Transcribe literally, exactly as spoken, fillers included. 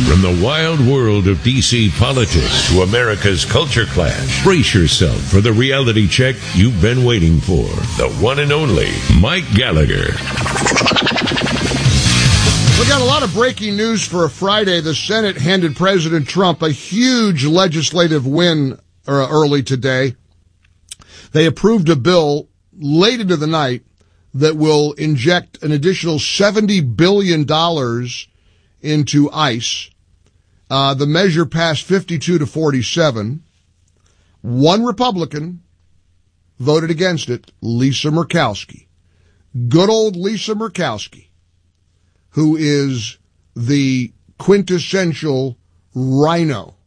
From the wild world of D C politics to America's culture clash, brace yourself for the reality check you've been waiting for. The one and only Mike Gallagher. We got a lot of breaking news for a Friday. The Senate handed President Trump a huge legislative win early today. They approved a bill late into the night that will inject an additional seventy billion dollars into ICE. Uh, the measure passed fifty-two to forty-seven. One Republican voted against it, Lisa Murkowski. Good old Lisa Murkowski, who is the quintessential rhino